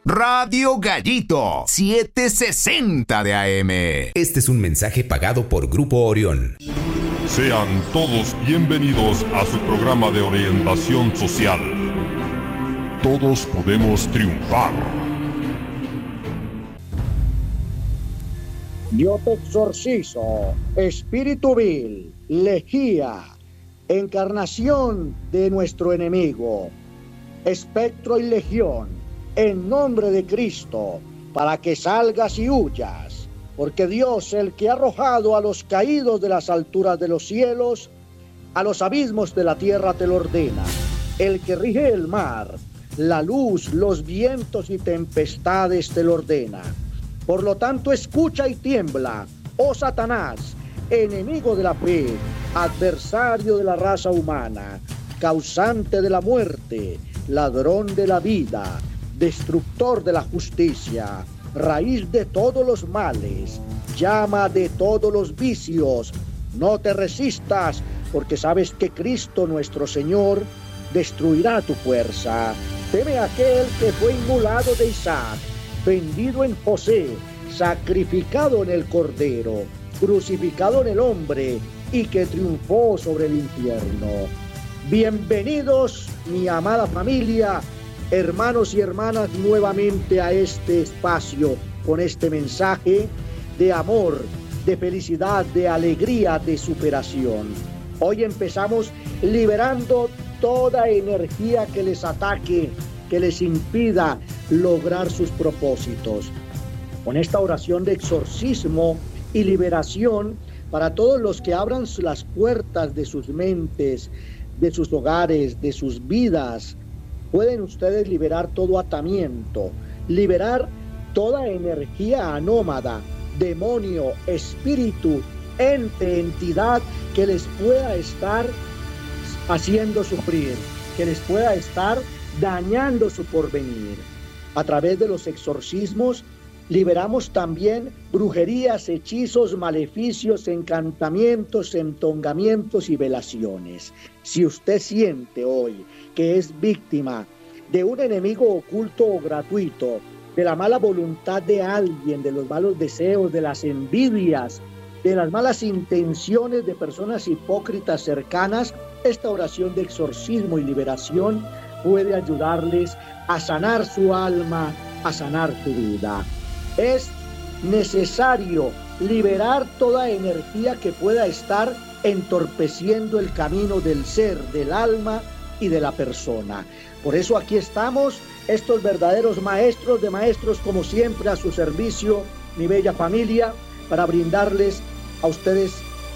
Radio Gallito 760 de AM. Este es un mensaje pagado por Grupo Orión. Sean todos bienvenidos a su programa de orientación social. Todos podemos triunfar. Yo te exorcizo, espíritu vil, lejía, encarnación de nuestro enemigo, espectro y legión, en nombre de Cristo, para que salgas y huyas, porque Dios, el que ha arrojado a los caídos de las alturas de los cielos, a los abismos de la tierra te lo ordena, el que rige el mar, la luz, los vientos y tempestades te lo ordena. Por lo tanto, escucha y tiembla, oh Satanás, enemigo de la fe, adversario de la raza humana, causante de la muerte, ladrón de la vida, destructor de la justicia, raíz de todos los males, llama de todos los vicios. No te resistas, porque sabes que Cristo nuestro Señor destruirá tu fuerza. Teme a aquel que fue inmolado de Isaac, vendido en José, sacrificado en el Cordero, crucificado en el hombre, y que triunfó sobre el infierno. Bienvenidos, mi amada familia, hermanos y hermanas, nuevamente a este espacio con este mensaje de amor, de felicidad, de alegría, de superación. Hoy empezamos liberando toda energía que les ataque, que les impida lograr sus propósitos. Con esta oración de exorcismo y liberación para todos los que abran las puertas de sus mentes, de sus hogares, de sus vidas, pueden ustedes liberar todo atamiento, liberar toda energía anómada, demonio, espíritu, ente, entidad que les pueda estar haciendo sufrir, que les pueda estar dañando su porvenir. A través de los exorcismos liberamos también brujerías, hechizos, maleficios, encantamientos, entongamientos y velaciones. Si usted siente hoy que es víctima de un enemigo oculto o gratuito, de la mala voluntad de alguien, de los malos deseos, de las envidias, de las malas intenciones de personas hipócritas cercanas, esta oración de exorcismo y liberación puede ayudarles a sanar su alma, a sanar su vida. Es necesario liberar toda energía que pueda estar entorpeciendo el camino del ser, del alma y de la persona. Por eso aquí estamos, estos verdaderos maestros de maestros, como siempre a su servicio, mi bella familia, para brindarles a ustedes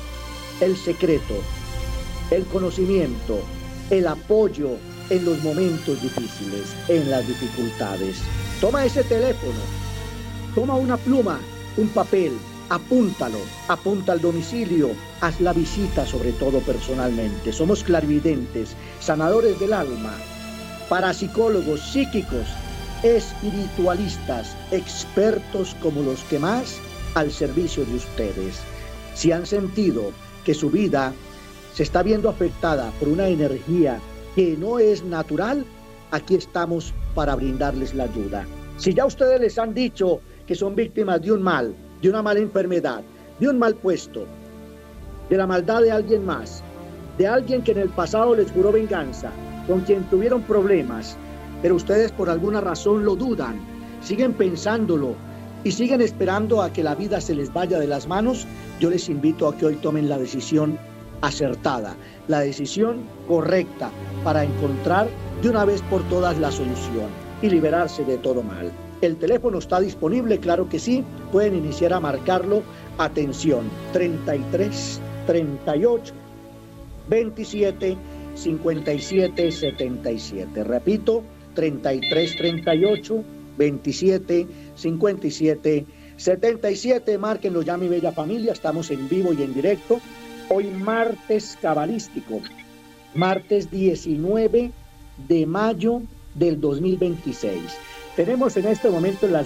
el secreto, el conocimiento, el apoyo en los momentos difíciles, en las dificultades. Toma ese teléfono, toma una pluma, un papel, apúntalo, apunta al domicilio, haz la visita, sobre todo personalmente. Somos clarividentes, sanadores del alma, parapsicólogos, psíquicos, espiritualistas, expertos como los que más, al servicio de ustedes. Si han sentido que su vida se está viendo afectada por una energía que no es natural, aquí estamos para brindarles la ayuda. Si ya ustedes les han dicho que son víctimas de un mal, de una mala enfermedad, de un mal puesto, de la maldad de alguien más, de alguien que en el pasado les juró venganza, con quien tuvieron problemas, pero ustedes por alguna razón lo dudan, siguen pensándolo y siguen esperando a que la vida se les vaya de las manos, yo les invito a que hoy tomen la decisión acertada, la decisión correcta para encontrar de una vez por todas la solución y liberarse de todo mal. El teléfono está disponible, claro que sí, pueden iniciar a marcarlo. Atención, 33 38 27 57 77. Repito, 33 38 27 57 77. Márquenlo ya, mi bella familia, estamos en vivo y en directo. Hoy martes cabalístico, martes 19 de mayo del 2026. Tenemos en este momento las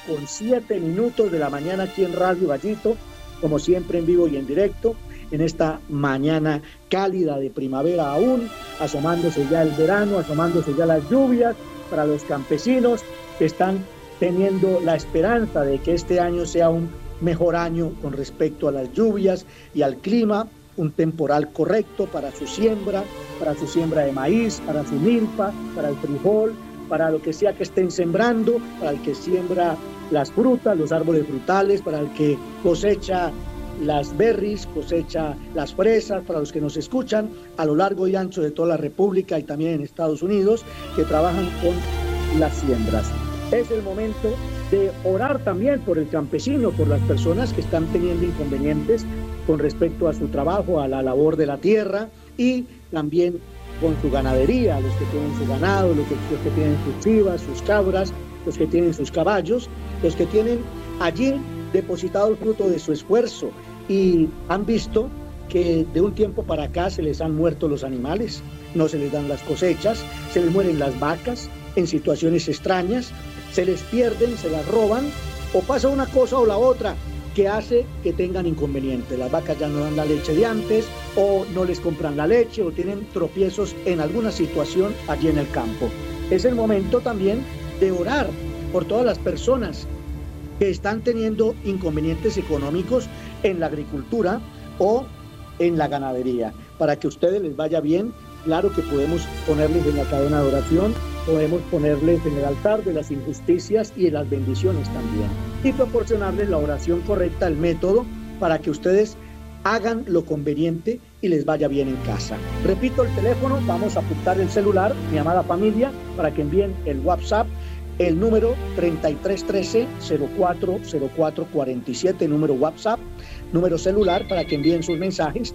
9:07 de la mañana aquí en Radio Gallito, como siempre en vivo y en directo, en esta mañana cálida de primavera aún, asomándose ya el verano, asomándose ya las lluvias para los campesinos, están teniendo la esperanza de que este año sea un mejor año con respecto a las lluvias y al clima, un temporal correcto para su siembra de maíz, para su milpa, para el frijol, para lo que sea que estén sembrando, para el que siembra las frutas, los árboles frutales, para el que cosecha las berries, cosecha las fresas, para los que nos escuchan a lo largo y ancho de toda la República y también en Estados Unidos, que trabajan con las siembras. Es el momento de orar también por el campesino, por las personas que están teniendo inconvenientes con respecto a su trabajo, a la labor de la tierra y también con su ganadería, los que tienen su ganado, los que tienen sus chivas, sus cabras, los que tienen sus caballos, los que tienen allí depositado el fruto de su esfuerzo y han visto que de un tiempo para acá se les han muerto los animales, no se les dan las cosechas, se les mueren las vacas en situaciones extrañas, se les pierden, se las roban o pasa una cosa o la otra que hace que tengan inconvenientes. Las vacas ya no dan la leche de antes o no les compran la leche o tienen tropiezos en alguna situación allí en el campo. Es el momento también de orar por todas las personas que están teniendo inconvenientes económicos en la agricultura o en la ganadería. Para que a ustedes les vaya bien, claro que podemos ponerles en la cadena de oración, podemos ponerles en el altar de las injusticias y de las bendiciones también. Y proporcionarles la oración correcta, el método, para que ustedes hagan lo conveniente y les vaya bien en casa. Repito el teléfono, vamos a apuntar el celular, mi amada familia, para que envíen el WhatsApp, el número 3313-040447, número WhatsApp, número celular para que envíen sus mensajes,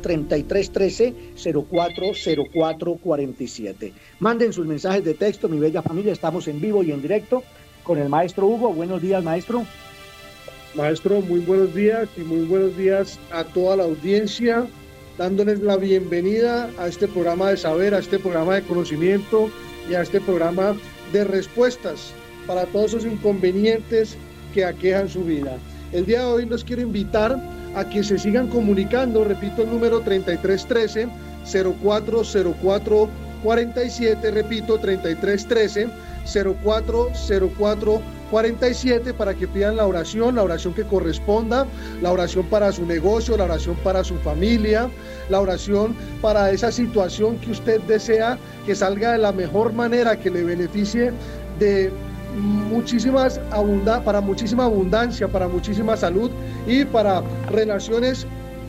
3313-040447. Manden sus mensajes de texto, mi bella familia, estamos en vivo y en directo con el maestro Hugo. Buenos días, maestro. Maestro, muy buenos días y muy buenos días a toda la audiencia, dándoles la bienvenida a este programa de saber, a este programa de conocimiento y a este programa de respuestas para todos esos inconvenientes que aquejan su vida. El día de hoy los quiero invitar a que se sigan comunicando, repito el número 3313-040447, repito 3313-040447 para que pidan la oración que corresponda, la oración para su negocio, la oración para su familia, la oración para esa situación que usted desea que salga de la mejor manera, que le beneficie de para muchísima abundancia, para muchísima salud y para relaciones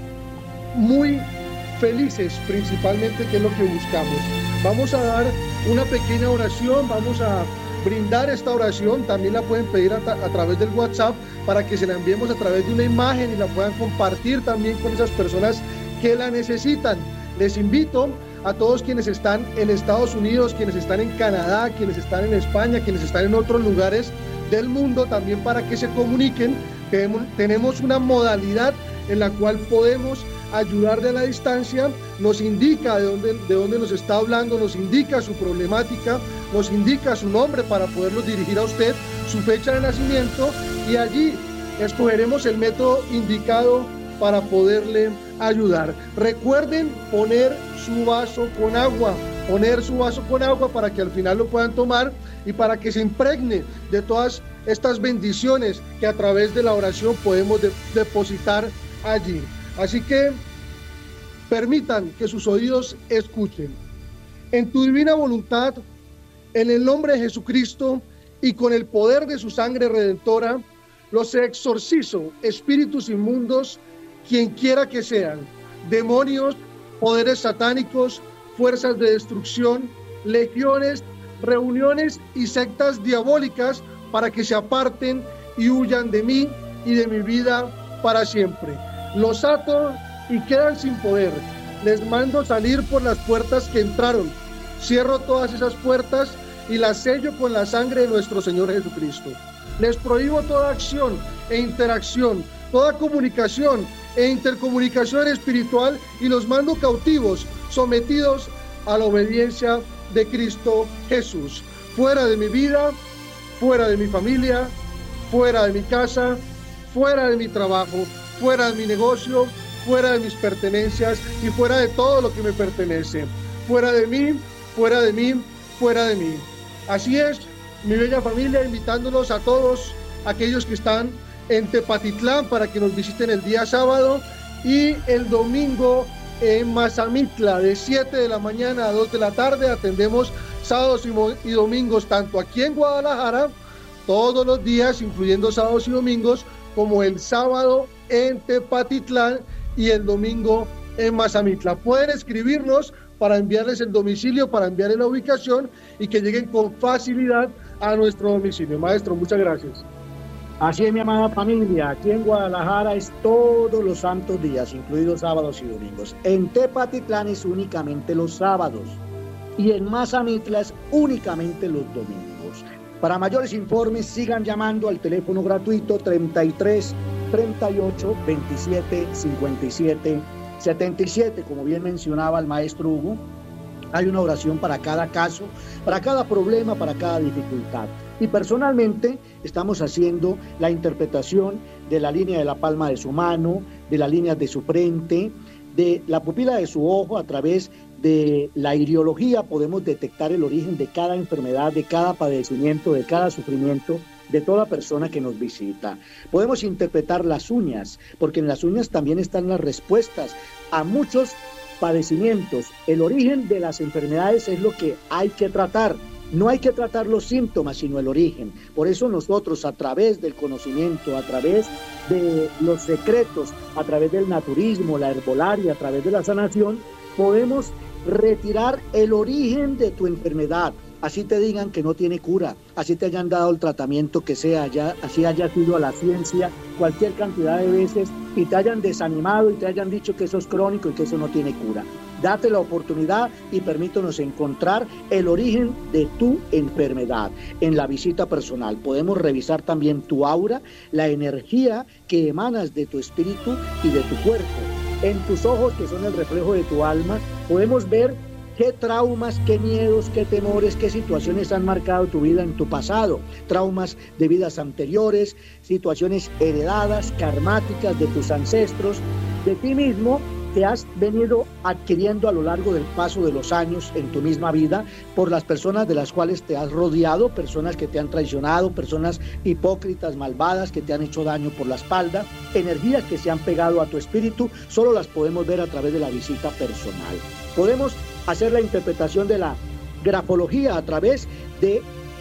muy felices, principalmente, que es lo que buscamos. Vamos a dar una pequeña oración, vamos a brindar esta oración, también la pueden pedir a través del WhatsApp para que se la enviemos a través de una imagen y la puedan compartir también con esas personas que la necesitan. Les invito a todos quienes están en Estados Unidos, quienes están en Canadá, quienes están en España, quienes están en otros lugares del mundo, también para que se comuniquen. Tenemos una modalidad en la cual podemos ayudarle a la distancia, nos indica de dónde nos está hablando, nos indica su problemática, nos indica su nombre para poderlos dirigir a usted, su fecha de nacimiento, y allí escogeremos el método indicado para poderle ayudar. Recuerden poner su vaso con agua para que al final lo puedan tomar y para que se impregne de todas estas bendiciones que a través de la oración podemos depositar allí. Así que permitan que sus oídos escuchen. En tu divina voluntad, en el nombre de Jesucristo y con el poder de su sangre redentora, los exorcizo, espíritus inmundos, quien quiera que sean, demonios, poderes satánicos, fuerzas de destrucción, legiones, reuniones y sectas diabólicas, para que se aparten y huyan de mí y de mi vida para siempre. Los ato y quedan sin poder. Les mando salir por las puertas que entraron. Cierro todas esas puertas y las sello con la sangre de nuestro Señor Jesucristo. Les prohíbo toda acción e interacción, toda comunicación e intercomunicación espiritual, y los mando cautivos, sometidos a la obediencia de Cristo Jesús. Fuera de mi vida, fuera de mi familia, fuera de mi casa, fuera de mi trabajo, fuera de mi negocio, fuera de mis pertenencias y fuera de todo lo que me pertenece. Fuera de mí, fuera de mí, fuera de mí. Así es, mi bella familia, invitándolos a todos aquellos que están en Tepatitlán para que nos visiten el día sábado y el domingo en Mazamitla de 7 de la mañana a 2 de la tarde. Atendemos sábados y domingos tanto aquí en Guadalajara, todos los días, incluyendo sábados y domingos, como el sábado en Tepatitlán y el domingo en Mazamitla. Pueden escribirnos para enviarles el domicilio, para enviarles la ubicación y que lleguen con facilidad a nuestro domicilio. Maestro, muchas gracias. Así es, mi amada familia, aquí en Guadalajara es todos los santos días, incluidos sábados y domingos. En Tepatitlán es únicamente los sábados y en Mazamitla es únicamente los domingos. Para mayores informes sigan llamando al teléfono gratuito 33 38 27 57 77. Como bien mencionaba el maestro Hugo, hay una oración para cada caso, para cada problema, para cada dificultad. Y personalmente estamos haciendo la interpretación de la línea de la palma de su mano, de las líneas de su frente, de la pupila de su ojo. A través de la iriología podemos detectar el origen de cada enfermedad, de cada padecimiento, de cada sufrimiento de toda persona que nos visita. Podemos interpretar las uñas, porque en las uñas también están las respuestas a muchos padecimientos. El origen de las enfermedades es lo que hay que tratar. No hay que tratar los síntomas, sino el origen. Por eso nosotros, a través del conocimiento, a través de los secretos, a través del naturismo, la herbolaria, a través de la sanación, podemos retirar el origen de tu enfermedad. Así te digan que no tiene cura, así te hayan dado el tratamiento que sea, así hayas ido a la ciencia cualquier cantidad de veces y te hayan desanimado y te hayan dicho que eso es crónico y que eso no tiene cura. Date la oportunidad y permítanos encontrar el origen de tu enfermedad. En la visita personal podemos revisar también tu aura, la energía que emanas de tu espíritu y de tu cuerpo. En tus ojos, que son el reflejo de tu alma, podemos ver qué traumas, qué miedos, qué temores, qué situaciones han marcado tu vida en tu pasado. Traumas de vidas anteriores, situaciones heredadas, karmáticas de tus ancestros, de ti mismo, que has venido adquiriendo a lo largo del paso de los años en tu misma vida, por las personas de las cuales te has rodeado, personas que te han traicionado, personas hipócritas, malvadas, que te han hecho daño por la espalda, energías que se han pegado a tu espíritu. Solo las podemos ver a través de la visita personal. Podemos hacer la interpretación de la grafología a través de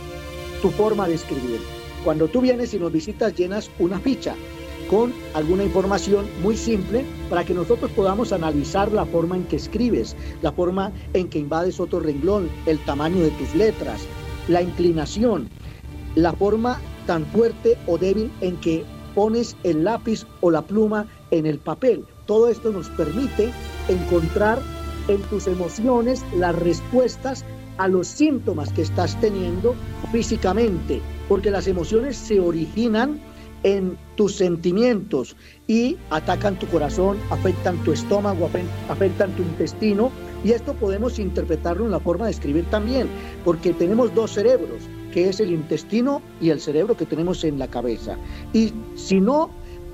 tu forma de escribir. Cuando tú vienes y nos visitas, llenas una ficha con alguna información muy simple para que nosotros podamos analizar la forma en que escribes, la forma en que invades otro renglón, el tamaño de tus letras, la inclinación, la forma tan fuerte o débil en que pones el lápiz o la pluma en el papel. Todo esto nos permite encontrar en tus emociones las respuestas a los síntomas que estás teniendo físicamente, porque las emociones se originan en tus sentimientos y atacan tu corazón, afectan tu estómago, afectan tu intestino, y esto podemos interpretarlo en la forma de escribir también, porque tenemos dos cerebros, que es el intestino y el cerebro que tenemos en la cabeza. Y si no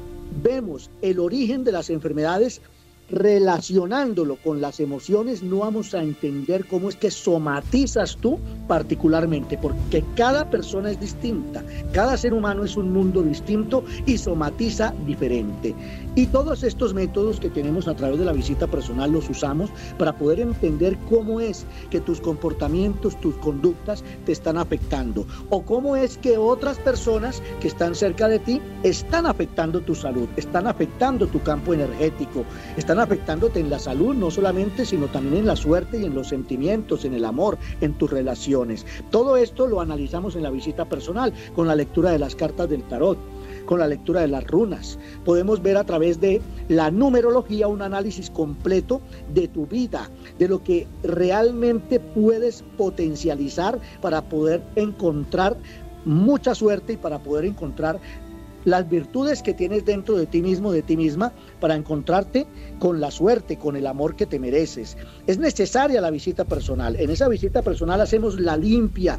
vemos el origen de las enfermedades relacionándolo con las emociones, no vamos a entender cómo es que somatizas tú particularmente, porque cada persona es distinta, cada ser humano es un mundo distinto y somatiza diferente. Y todos estos métodos que tenemos a través de la visita personal los usamos para poder entender cómo es que tus comportamientos, tus conductas te están afectando, o cómo es que otras personas que están cerca de ti están afectando tu salud, están afectando tu campo energético, están afectándote en la salud, no solamente, sino también en la suerte y en los sentimientos, en el amor, en tus relaciones. Todo esto lo analizamos en la visita personal, con la lectura de las cartas del tarot, con la lectura de las runas. Podemos ver a través de la numerología un análisis completo de tu vida, de lo que realmente puedes potencializar para poder encontrar mucha suerte y para poder encontrar las virtudes que tienes dentro de ti mismo, de ti misma, para encontrarte con la suerte, con el amor que te mereces. Es necesaria la visita personal. En esa visita personal hacemos la limpia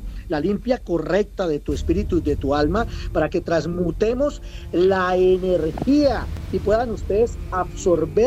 correcta de tu espíritu y de tu alma, para que transmutemos la energía y puedan ustedes absorber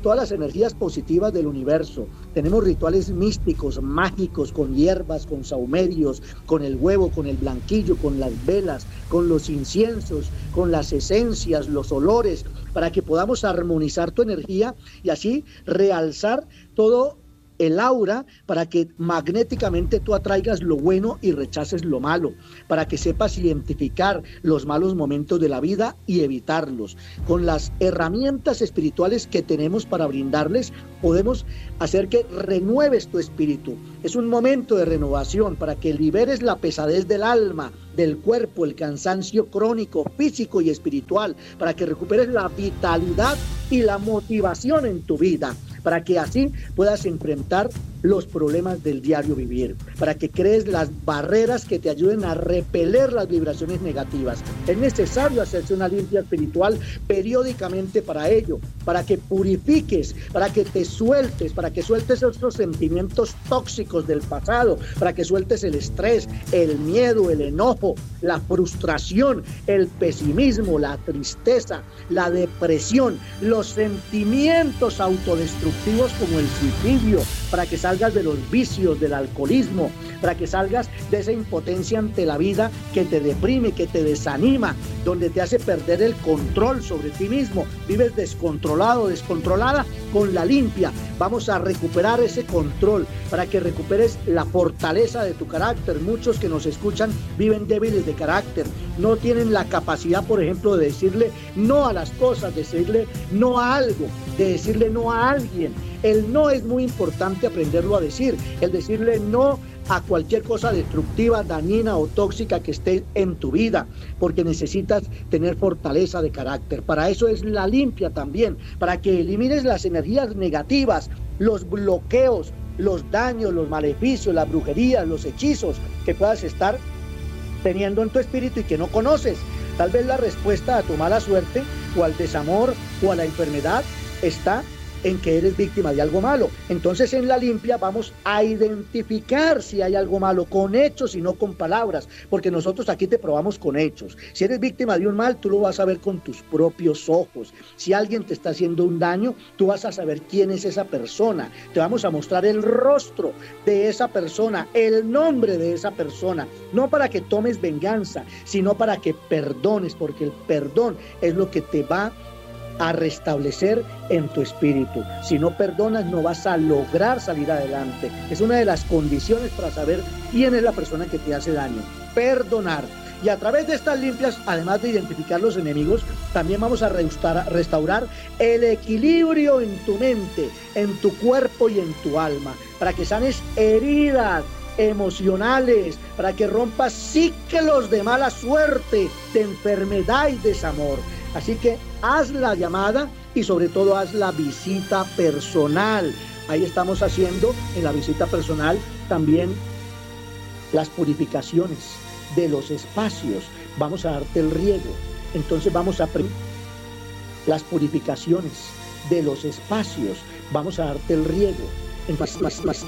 todas las energías positivas del universo. Tenemos rituales místicos, mágicos, con hierbas, con sahumerios, con el huevo, con el blanquillo, con las velas, con los inciensos, con las esencias, los olores, para que podamos armonizar tu energía y así realzar todo el aura, para que magnéticamente tú atraigas lo bueno y rechaces lo malo, para que sepas identificar los malos momentos de la vida y evitarlos. Con las herramientas espirituales que tenemos para brindarles, podemos hacer que renueves tu espíritu. Es un momento de renovación para que liberes la pesadez del alma, del cuerpo, el cansancio crónico, físico y espiritual, para que recuperes la vitalidad y la motivación en tu vida, para que así puedas enfrentar los problemas del diario vivir, para que crees las barreras que te ayuden a repeler las vibraciones negativas. Es necesario hacerse una limpia espiritual periódicamente para ello, para que purifiques, para que te sueltes, para que sueltes esos sentimientos tóxicos del pasado, para que sueltes el estrés, el miedo, el enojo, la frustración, el pesimismo, la tristeza, la depresión, los sentimientos autodestructivos como el suicidio, para que salgas de los vicios, del alcoholismo, para que salgas de esa impotencia ante la vida que te deprime, que te desanima, donde te hace perder el control sobre ti mismo. Vives descontrolado, descontrolada. Con la limpia vamos a recuperar ese control para que recuperes la fortaleza de tu carácter. Muchos que nos escuchan viven débiles de carácter, no tienen la capacidad, por ejemplo, de decirle no a las cosas, de decirle no a algo, de decirle no a alguien. El no es muy importante aprenderlo a decir, el decirle no a cualquier cosa destructiva, dañina o tóxica que esté en tu vida, porque necesitas tener fortaleza de carácter. Para eso es la limpia también, para que elimines las energías negativas, los bloqueos, los daños, los maleficios, las brujerías, los hechizos que puedas estar teniendo en tu espíritu y que no conoces. Tal vez la respuesta a tu mala suerte o al desamor o a la enfermedad está en que eres víctima de algo malo. Entonces en la limpia vamos a identificar si hay algo malo con hechos y no con palabras, porque nosotros aquí te probamos con hechos. Si eres víctima de un mal, tú lo vas a ver con tus propios ojos. Si alguien te está haciendo un daño, tú vas a saber quién es esa persona. Te vamos a mostrar el rostro de esa persona, el nombre de esa persona, no para que tomes venganza, sino para que perdones, porque el perdón es lo que te va a restablecer en tu espíritu. Si no perdonas, no vas a lograr salir adelante. Es una de las condiciones para saber quién es la persona que te hace daño. Perdonar. Y a través de estas limpias, además de identificar los enemigos, también vamos a restaurar el equilibrio en tu mente, en tu cuerpo y en tu alma, para que sanes heridas emocionales, para que rompas ciclos de mala suerte, de enfermedad y desamor. Así que haz la llamada y sobre todo haz la visita personal. Ahí estamos haciendo en la visita personal también las purificaciones de los espacios. Vamos a darte el riego. Entonces vamos a las purificaciones de los espacios. Vamos a darte el riego. Entonces,